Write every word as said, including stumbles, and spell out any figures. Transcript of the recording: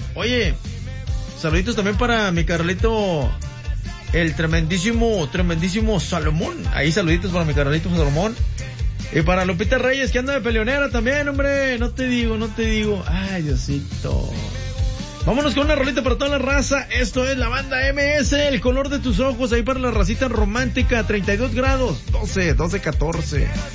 Oye, saluditos también para mi Carlito, el tremendísimo, tremendísimo Salomón. Ahí saluditos para mi Carlito Salomón. Y para Lupita Reyes, que anda de peleonera también, hombre. No te digo, no te digo. Ay, Diosito. Vámonos con una rolita para toda la raza. Esto es la banda M S, el color de tus ojos. Ahí para la racita romántica, treinta y dos grados, doce, doce, catorce.